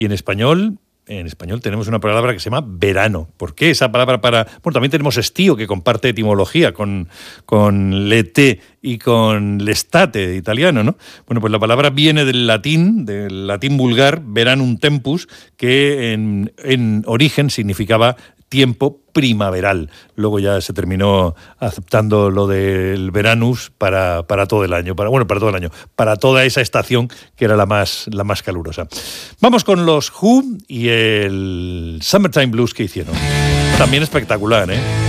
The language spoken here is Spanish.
Y en español tenemos una palabra que se llama verano. ¿Por qué esa palabra Bueno, también tenemos estío, que comparte etimología con l'ete y con l'estate italiano, ¿no? Bueno, pues la palabra viene del latín vulgar, veranum tempus, que en origen significaba tiempo primaveral. Luego ya se terminó aceptando lo del veranus para todo el año, para todo el año, para toda esa estación que era la más calurosa. Vamos con los Who y el Summertime Blues que hicieron. También espectacular, ¿eh?